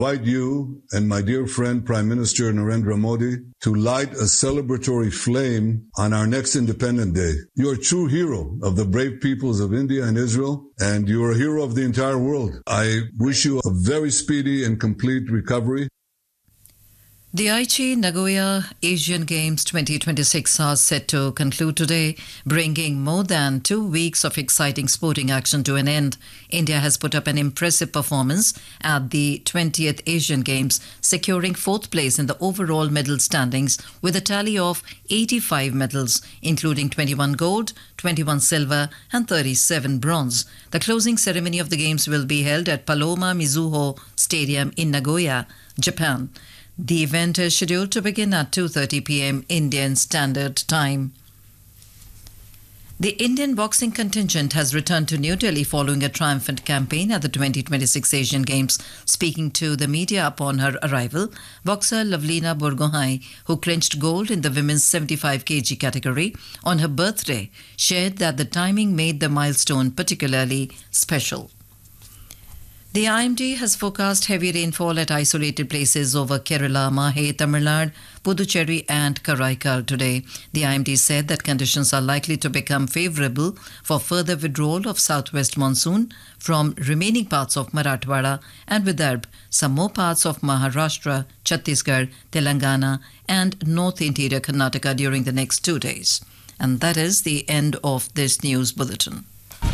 invite you and my dear friend Prime Minister Narendra Modi to light a celebratory flame on our next Independence Day. You are a true hero of the brave peoples of India and Israel, and you are a hero of the entire world. I wish you a very speedy and complete recovery. The Aichi Nagoya Asian Games 2026 are set to conclude today, bringing more than 2 weeks of exciting sporting action to an end. India has put up an impressive performance at the 20th Asian Games, securing 4th place in the overall medal standings with a tally of 85 medals, including 21 gold, 21 silver and 37 bronze. The closing ceremony of the Games will be held at Paloma Mizuho Stadium in Nagoya, Japan. The event is scheduled to begin at 2:30 p.m. Indian Standard Time. The Indian boxing contingent has returned to New Delhi following a triumphant campaign at the 2026 Asian Games. Speaking to the media upon her arrival, boxer Lavlina Borgohain, who clinched gold in the women's 75 kg category on her birthday, shared that the timing made the milestone particularly special. The IMD has forecast heavy rainfall at isolated places over Kerala, Mahe, Tamil Nadu, Puducherry and Karaikal today. The IMD said that conditions are likely to become favourable for further withdrawal of southwest monsoon from remaining parts of Marathwada and Vidarbha, some more parts of Maharashtra, Chhattisgarh, Telangana and North Interior Karnataka during the next 2 days. And that is the end of this news bulletin.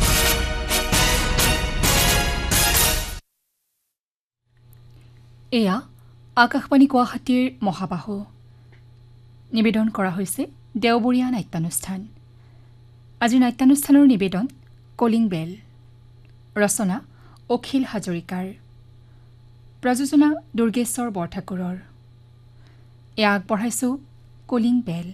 এয়া আকাশবাণী গুৱাহাটীৰ মহাবাহু নিবেদন কৰা হৈছে দেওবৰীয়া নাট্যানুষ্ঠান আজিৰ নাট্যানুষ্ঠানৰ নিবেদন calling বেল ৰচনা অখিল হাজৰিকাৰ প্ৰযোজনা দুৰ্গেশ্বৰ বৰঠাকুৰৰ এয়া আগবঢ়াইছো কলিং বেল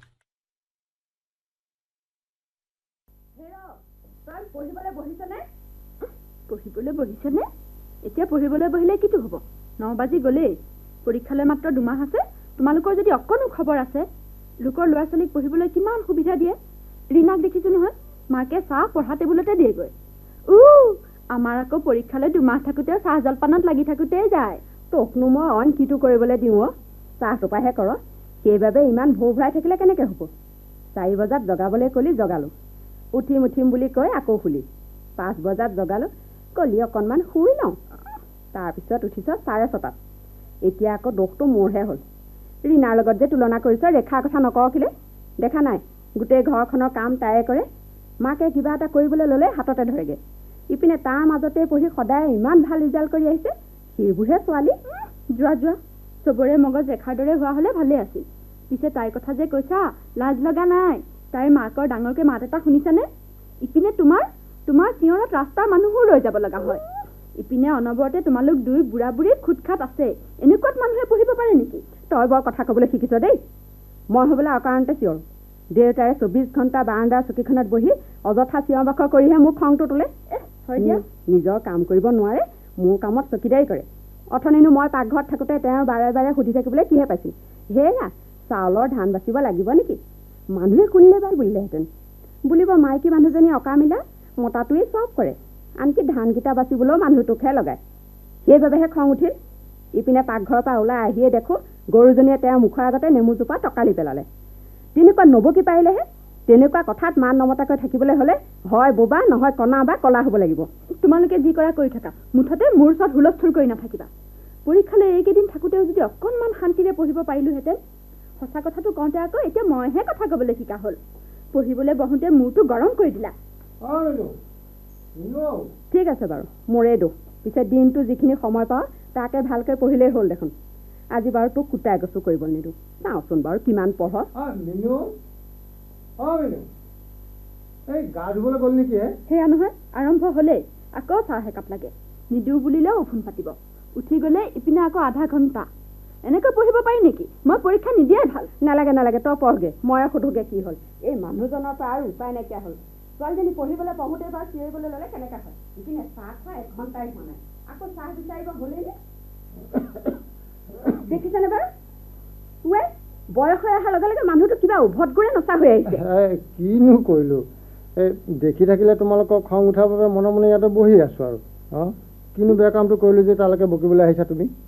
পঢ়িবলৈ বহিছেনে এতিয়া পঢ়িবলৈ বহিলে কিটো হ'ব 9 বাজি গলেই পৰীক্ষালৈ মাত্ৰ 2 মাহ আছে তোমালোকৰ যদি অকনো খবৰ আছে লোকৰ ল'ৰা ছোৱালীক পঢ়িবলৈ কিমান সুবিধা দিয়ে ৰিনাক দেখিছো নহয় মাকে চাহ পঢ়া টেবুলতে দিয়ে গৈ আমাৰ আকৌ পৰীক্ষালৈ 2 মাহ থাকোতে চাহ জলপানত লাগি থাকোতে যায় তোকনো মই অন কিটো কৰিবলৈ দিও চাহ টপাহে কৰ সেইবাবে ইমান ভোভৰাই থাকিলে কেনেকৈ হ'ব 4 বজাত জগাবলৈ কলি জগালো উঠিম বুলি কৈ আকৌ খুলি 5 বজাত জগালো কলি অকনমান শুই লওঁ তাৰ পিছত উঠিছ 6:30 এতিয়া আকৌ দোষটো মোৰহে হ'ল ৰিনাৰ লগত যে তুলনা কৰিছ ৰেখাৰ কথা নকওকিলে দেখা নাই গোটেই ঘৰখনৰ কাম তায়ে কৰে মাকে কিবা এটা কৰিবলৈ ললে হাততে ধৰেগে ইপিনে তাৰ মাজতে পঢ়ি সদায় ইমান ভাল ৰিজাল্ট কৰি আহিছে সেইবোৰহে ছোৱালী যোৱা চবৰে মগজ ৰেখাৰ দৰে হোৱা হলে ভালে আছিল পিছে তাইৰ কথা যে কৈছা লাজ লগা নাই তাইৰ মাকৰ ডাঙৰকে মাত এটা শুনিছানে ইপিনে তোমাৰ চিঞৰত ৰাস্তাৰ মানুহো ৰৈ যাব লগা হয় ইপিনে অনবৰতে তোমালোক দুই বুঢ়া বুঢ়ী খুটখাট আছে এনেকুৱাত মানুহে পঢ়িব পাৰে নেকি তই বৰ কথা ক'বলৈ শিকিছ দেই মই হ'বলৈ অকাৰণতে চিঞৰ দেউতাৰে 24 ঘণ্টা বাৰান্দাৰ চকীখনত বহি অযথা চিঞৰ বাখৰ কৰিহে মোক খংটো তোলে হয় দিয়া নিজৰ কাম কৰিব নোৱাৰে মোৰ কামত চকীদাৰী কৰে অথনিনো মই পাকঘৰত থাকোঁতে তেওঁ বাৰে সুধি থাকিবলৈ কিহে পাইছিল হেয়া চাউলৰ ধান বাচিব লাগিব নেকি মানুহে শুনিলে বাই বুলিলেহেঁতেন বুলিব মাইকী মানুহজনী অকামিলা মতাটোৱে চব কৰে আনকি ধানকেইটা বাচিবলৈও মানুহটোকহে লগায় সেইবাবেহে খং উঠিল ইপিনে পাকঘৰৰ পৰা ওলাই আহিয়ে দেখো গৰুজনীয়ে তেওঁৰ মুখৰ আগতে নেমুজোপা টকালি পেলালে তেনেকুৱা নবকি পাৰিলেহে তেনেকুৱা কথাত মান নমতাকৈ থাকিবলৈ হ'লে হয় বোবা নহয় কণা বা কলা হ'ব লাগিব তোমালোকে যি কৰা কৰি থাকা মুঠতে মোৰ ওচৰত হুলস্থুল কৰি নাথাকিবা পৰীক্ষালৈ এইকেইদিন থাকোঁতেও যদি অকণমান শান্তিৰে পঢ়িব পাৰিলোহেঁতেন সঁচা কথাটো কওঁতে আকৌ এতিয়া মইহে কথা ক'বলৈ শিকা হ'ল পঢ়িবলৈ বহোঁতে মূৰটো গৰম কৰি দিলা ঠিক আছে বাৰু মোৰে দোষ পিছে দিনটো যিখিনি সময় পাওঁ তাকে ভালকৈ পঢ়িলেই হ'ল দেখোন আজি বাৰু তোক কুটাই গছু কৰিব নিদিওঁ চাওঁচোন বাৰু কিমান পঢ় সেয়া নহয় আৰম্ভ হ'লেই আকৌ চাহ একাপ লাগে নিদিওঁ বুলিলেও ফোন পাতিব উঠি গ'লে ইপিনে আকৌ আধা ঘণ্টা এনেকৈ পঢ়িব পাৰি নেকি মই পৰীক্ষা নিদিয়াই ভাল নালাগে তই পঢ়গে মই সোধোগে কি হ'ল এই মানুহজনৰ পৰা আৰু উপায় নাইকিয়া হ'ল ছোৱালীজনী পঢ়িবলৈ পঢ়োঁতে বাৰু চিঞৰিবলৈ ল'লে কেনেকৈ হয় ইপিনে চাহ খোৱা 1 ঘণ্টাই হোৱা নাই আকৌ চাহ বিচাৰিব হ'লেই নে দেখিছেনে বাৰু বয়স হৈ অহাৰ লগে লগে মানুহটো কিবা উভত গৈ নচা হৈ আহিছে কিনো কৰিলোঁ এই দেখি থাকিলে তোমালোকক খং উঠাৰ বাবে মনে মনে ইয়াতে বহি আছোঁ আৰু কিনো বেয়া কামটো কৰিলো যে তালৈকে বকিবলৈ আহিছা তুমি